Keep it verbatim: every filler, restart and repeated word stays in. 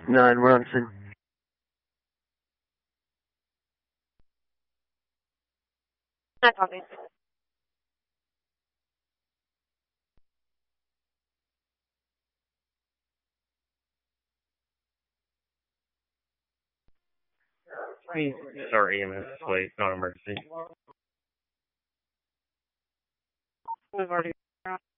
nine Ronson. Not talking. Please start E M S, wait, not emergency. We've already.